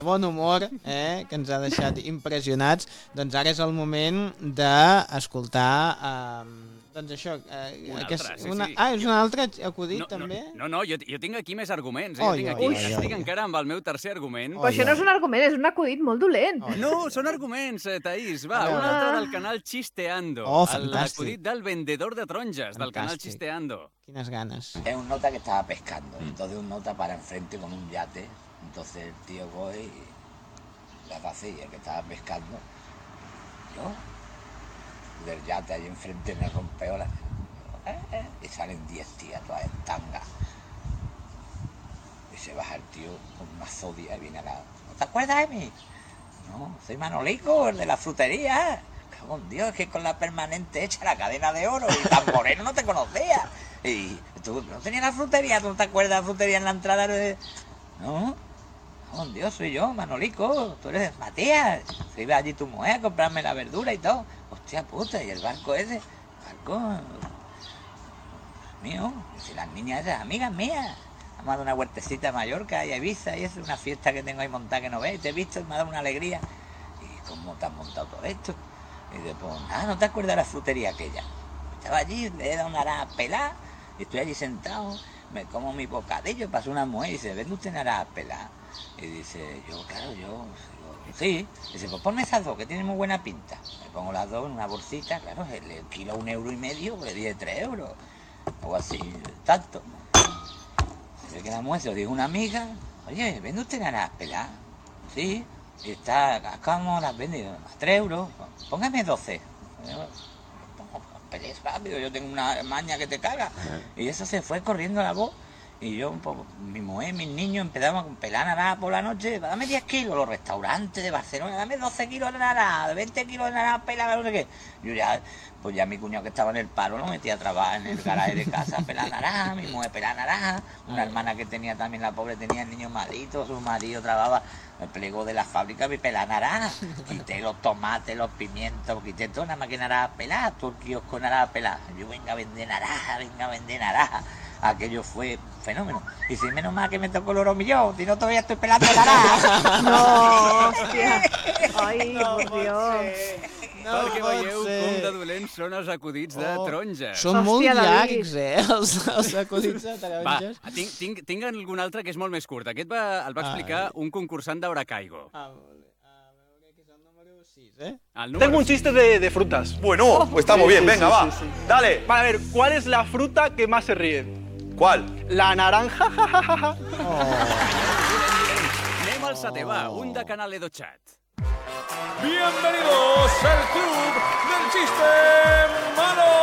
bon humor, que ens ha deixat impressionats. Doncs ara és el moment d'escoltar... doncs això... és un altre acudit, també? No, jo tinc aquí més arguments. Estic encara amb el meu tercer argument. Però això no és un argument, és un acudit molt dolent. No, són arguments, Taís. Va, un altre del canal Chisteando. L'acudit del vendedor de taronjas, del canal Chisteando. Quines ganes. Es un nota que estaba pescando. Entonces un nota para enfrente con un yate. Entonces el tío coge y la hace y el que estaba pescando, yo, del yate ahí enfrente me rompeolas. Y salen 10 tías todas en tanga. Y se baja el tío con una zodia y viene a la... ¿No te acuerdas de mí? No, soy Manolico, el de la frutería. Cago en Dios, es que con la permanente hecha la cadena de oro y tan moreno no te conocía. Y tú no tenías la frutería, ¿tú no te acuerdas de la frutería en la entrada de...? No. Oh, Dios, soy yo, Manolico, tú eres Matías. Se iba allí tu mujer a comprarme la verdura y todo. Hostia puta, ¿y el barco ese? El barco mío. Si las niñas esas, amigas mías. Vamos a dar una huertecita a Mallorca y a Ibiza y es una fiesta que tengo ahí montada que no ves. Te he visto y me ha dado una alegría. ¿Y cómo te has montado todo esto? Y después, ¿no te acuerdas de la frutería aquella? Estaba allí, le he dado una naranja pelada y estoy allí sentado. Me como mi bocadillo, pasó una mujer y dice, ¿vende usted naranja pelada? Y dice, yo, sí. Dice, pues ponme esas dos, que tienen muy buena pinta. Me pongo las dos en una bolsita, claro, el kilo 1,5 €, pues le dije 3 €. O así, tanto. Se ve que la mujer se lo dijo una amiga, oye, ¿vende usted naranjas peladas? Sí. Y está, ¿cómo las vende? A 3 €. Póngame 12. Pelees rápido, yo tengo una maña que te caga. Y eso se fue corriendo la voz. Y yo, pues, mi mujer, mis niños empezamos a pelar naranja por la noche. Dame 10 kilos, los restaurantes de Barcelona, dame 12 kilos de naranja, 20 kilos de naranja pelada, no sé qué. Yo ya, pues ya mi cuñado que estaba en el paro lo metía a trabajar en el garaje de casa a pelar naranja, mi mujer pelar naranja. Una hermana que tenía también, la pobre, tenía el niño malito, su marido trabajaba, me plegó de la fábrica y pelar naranja. Quité los tomates, los pimientos, quité todo, nada más que naranja pelada, todo el kiosco naranja pelada. Yo venga a vender naranja, Aquello fue fenómeno. Y si menos mal que me tocó el oro millón, si no todavía estoy pelando naranja. No, hòstia. Ai, por Dios. Perquè veieu com de dolents són els acudits de taronges. Són molt llargs, els acudits de taronges. Va, tinc algun altre que és molt més curt. Aquest el va explicar un concursant d'Hora Caigo. A veure, que és el número 6, Tengo un chiste de frutas. Bueno, pues estamos bien, venga, va. Dale. Vale, a ver, ¿cuál es la fruta que más se ríe? ¿Cuál? La naranja. Anem al setè, va, un de Canal Edo Chat. Bienvenidos al Club del Chiste Malo.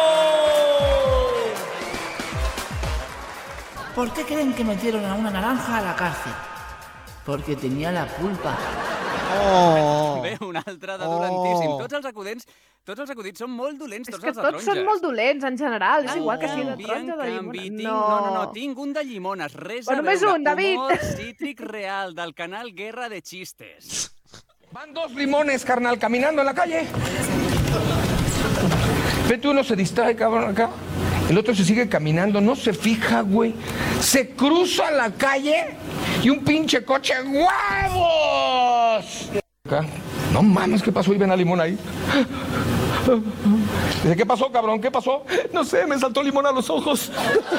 ¿Por qué creen que metieron a una naranja a la cárcel? Porque tenía la pulpa. Bé, un altre de dolentíssim. Tots els acudits són molt dolents, tots els de taronges. És que tots són molt dolents, en general. És igual que sigui de taronja o de llimona. No, tinc un de llimones. Res a veure. Només un, David. Humor cítric real, del canal Guerra de Chistes. Van 2 limones, carnal, caminando en la calle. Vete, uno se distrae, cabrón, acá. El otro se sigue caminando, no se fija, güey. Se cruza la calle y un pinche coche, ¡huevos! Acá. No mames, ¿qué pasó? Y ven a Limón ahí. Dice, ¿qué pasó, cabrón? ¿Qué pasó? No sé, me saltó Limón a los ojos.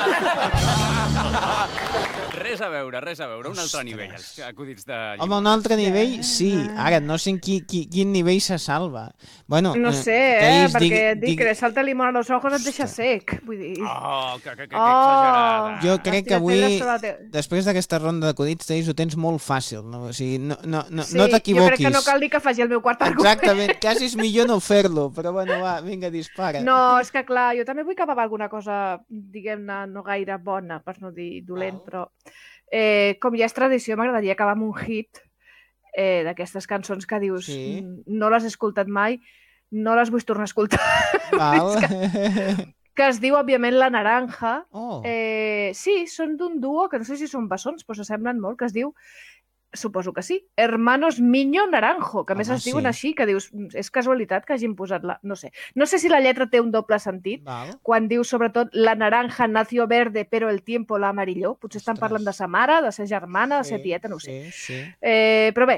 Res a veure, un altre nivell, els acudits de llimones. Home, un altre nivell, sí. Ara, no sé en quin nivell se salva. Bueno, no sé, perquè et dic que salta limón a los ojos et deixa sec. Vull dir... Que exagerada. Jo crec que avui, després d'aquesta ronda d'acudits, Taís, ho tens molt fàcil. No? O sigui, no t'equivoquis. Jo crec que no cal dir que faci el meu quart argument. Exactament, quasi és millor no fer-lo, però bueno, va, vinga, dispara. No, és que clar, jo també vull acabar amb alguna cosa, diguem-ne, no gaire bona, per no dir dolent, però com ja és tradició, m'agradaria acabar amb un hit d'aquestes cançons que dius no les he escoltat mai, no les vull tornar a escoltar. Que es diu, òbviament, La Naranja. Sí, són d'un duo, que no sé si són bessons, però s'assemblen molt, que es diu, suposo que sí, Hermanos Miño Naranjo, que a més es diuen així, que dius, és casualitat que hagin posat la... No sé si la lletra té un doble sentit, quan diu, sobretot, la naranja nació verde, però el tiempo la amarilló. Potser estan parlant de sa mare, de sa germana, de sa tieta, no ho sé. Però bé,